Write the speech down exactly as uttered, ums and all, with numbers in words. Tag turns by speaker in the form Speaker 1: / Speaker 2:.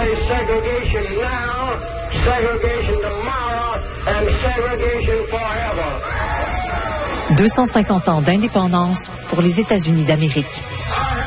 Speaker 1: say segregation now, segregation tomorrow, and segregation forever.
Speaker 2: deux cent cinquante ans d'indépendance pour les États-Unis d'Amérique.
Speaker 1: I